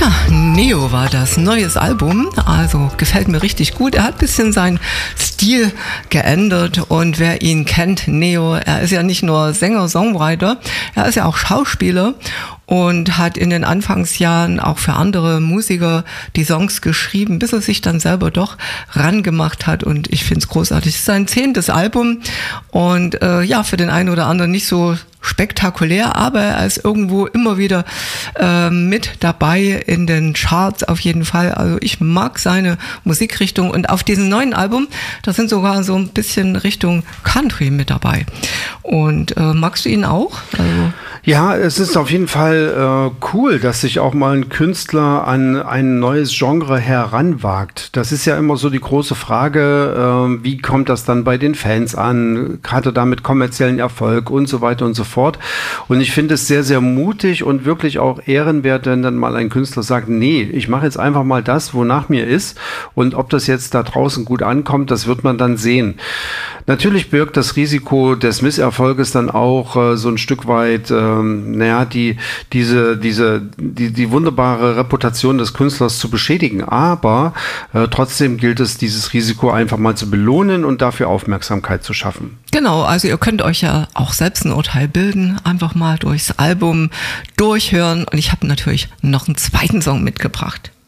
Tja, Neo war das neues Album, also gefällt mir richtig gut. Er hat ein bisschen seinen Stil geändert und wer ihn kennt, Neo, er ist ja nicht nur Sänger, Songwriter, er ist ja auch Schauspieler und hat in den Anfangsjahren auch für andere Musiker die Songs geschrieben, bis er sich dann selber doch rangemacht hat und ich finde es großartig. Es ist sein 10. Album und ja, für den einen oder anderen nicht so spektakulär, aber er ist irgendwo immer wieder mit dabei in den Charts auf jeden Fall. Also ich mag seine Musikrichtung und auf diesem neuen Album, da sind sogar so ein bisschen Richtung Country mit dabei. Und magst du ihn auch? Also ja, es ist auf jeden Fall cool, dass sich auch mal ein Künstler an ein neues Genre heranwagt. Das ist ja immer so die große Frage, wie kommt das dann bei den Fans an? Hat er damit kommerziellen Erfolg und so weiter und so fort. Und ich finde es sehr, sehr mutig und wirklich auch ehrenwert, wenn dann mal ein Künstler sagt, nee, ich mache jetzt einfach mal das, wonach mir ist. Und ob das jetzt da draußen gut ankommt, das wird man dann sehen. Natürlich birgt das Risiko des Misserfolges dann auch so ein Stück weit, die wunderbare Reputation des Künstlers zu beschädigen. Aber trotzdem gilt es, dieses Risiko einfach mal zu belohnen und dafür Aufmerksamkeit zu schaffen. Genau, also ihr könnt euch ja auch selbst ein Urteil bilden, einfach mal durchs Album durchhören. Und ich habe natürlich noch einen zweiten Song mitgebracht.